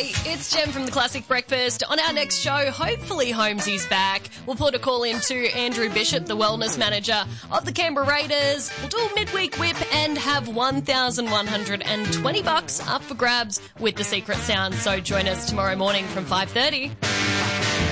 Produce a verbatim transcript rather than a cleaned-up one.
Hey, it's Jem from the Classic Breakfast. On our next show, hopefully Holmesy's back. We'll put a call in to Andrew Bishop, the wellness manager of the Canberra Raiders. We'll do a midweek whip and have one thousand one hundred twenty bucks up for grabs with the secret sound. So join us tomorrow morning from five thirty.